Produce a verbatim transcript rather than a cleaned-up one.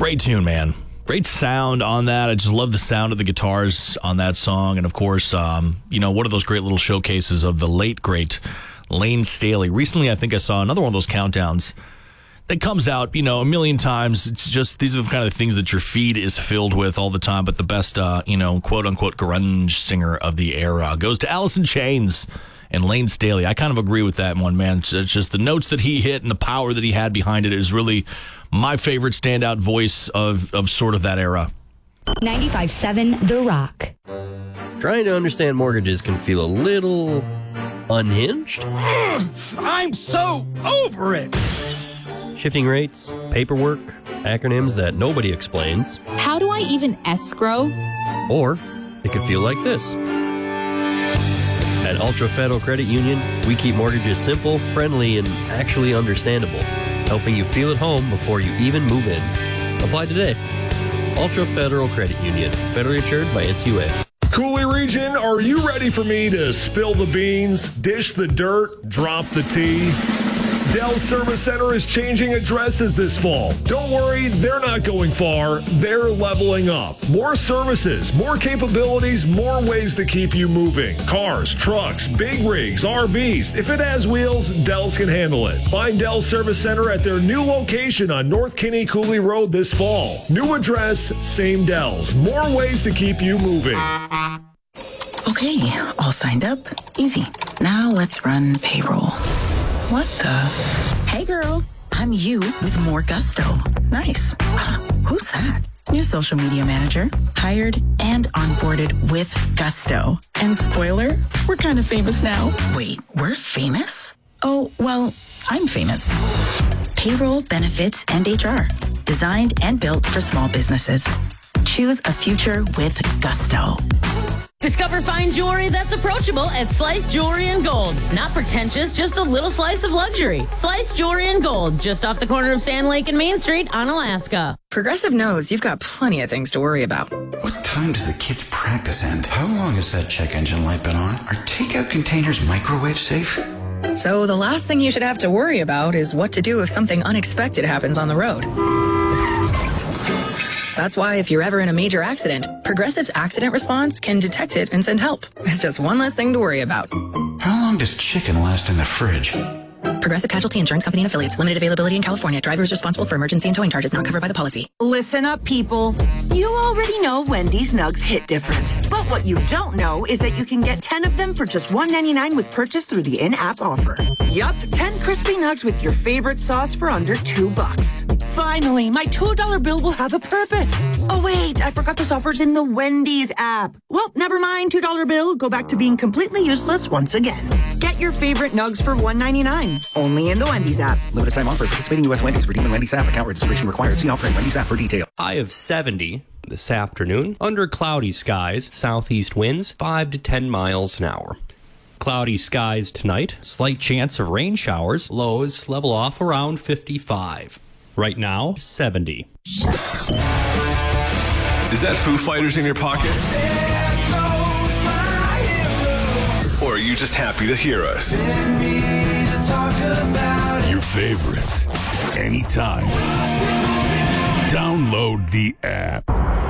Great tune, man. Great sound on that. I just love the sound of the guitars on that song. And, of course, um, you know, one of those great little showcases of the late, great Lane Staley. Recently, I think I saw another one of those countdowns that comes out, you know, a million times. It's just, these are the kind of things that your feed is filled with all the time. But the best, uh, you know, quote-unquote grunge singer of the era goes to Alice in Chains and Lane Staley. I kind of agree with that one, man. It's, it's just the notes that he hit and the power that he had behind it is really my favorite standout voice of, of sort of that era. ninety-five point seven The Rock. Trying to understand mortgages can feel a little unhinged. I'm so over it. Shifting rates, paperwork, acronyms that nobody explains. How do I even escrow? Or it could feel like this. At Ultra Federal Credit Union, we keep mortgages simple, friendly, and actually understandable, helping you feel at home before you even move in. Apply today. Ultra Federal Credit Union, federally insured by N C U A. Cooley region, are you ready for me to spill the beans, dish the dirt, drop the tea? Dell's Service Center is changing addresses this fall. Don't worry, they're not going far. They're leveling up. More services, more capabilities, more ways to keep you moving. Cars, trucks, big rigs, R Vs. If it has wheels, Dell's can handle it. Find Dell's Service Center at their new location on North Kinney Cooley Road this fall. New address, same Dell's. More ways to keep you moving. Okay, all signed up. Easy. Now let's run payroll. What the? Hey girl, I'm you with more gusto. Nice. Uh, who's that? New social media manager. Hired and onboarded with gusto. And spoiler, we're kind of famous now. Wait, we're famous? Oh, well, I'm famous. Payroll, benefits, and H R. Designed and built for small businesses. Choose a future with gusto. Discover fine jewelry that's approachable at Slice Jewelry and Gold. Not pretentious, just a little slice of luxury. Slice Jewelry and Gold, just off the corner of Sand Lake and Main Street on Alaska. Progressive knows you've got plenty of things to worry about. What time does the kids' practice end? How long has that check engine light been on? Are takeout containers microwave safe? So the last thing you should have to worry about is what to do if something unexpected happens on the road. That's why if you're ever in a major accident, Progressive's accident response can detect it and send help. It's just one less thing to worry about. How long does chicken last in the fridge? Progressive Casualty Insurance Company and Affiliates. Limited availability in California. Driver is responsible for emergency and towing charges not covered by the policy. Listen up, people. You already know Wendy's Nugs hit different. But what you don't know is that you can get ten of them for just one ninety-nine with purchase through the in-app offer. Yup, ten crispy nugs with your favorite sauce for under two bucks. Finally, my two dollar bill will have a purpose. Oh, wait, I forgot this offer's in the Wendy's app. Well, never mind, two dollar bill. Go back to being completely useless once again. Get your favorite nugs for one ninety-nine. Only in the Wendy's app. Limited time offer. Participating U S Wendy's. Redeem the Wendy's app. Account registration required. See offer in Wendy's app for detail. High of seventy this afternoon. Under cloudy skies. Southeast winds five to ten miles an hour. Cloudy skies tonight. Slight chance of rain showers. Lows level off around fifty-five. Right now, seventy. Is that Foo Fighters in your pocket? Or are you just happy to hear us? Your favorites, anytime. Download the app.